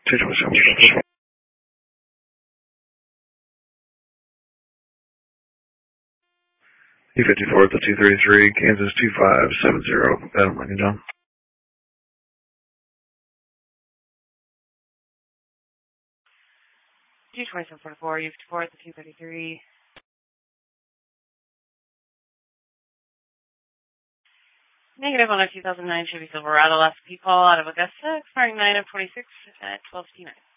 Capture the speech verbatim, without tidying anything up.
two twenty-seven. E fifty-four at the two thirty-three, Kansas two five seven zero. Adam Lincoln John. two twenty-seven forty-four, E fifty-four at the two thirty-three. Negative on a two thousand nine Chevy Silverado S P call out of Augusta, expiring nine of twenty-six at twelve fifty-nine.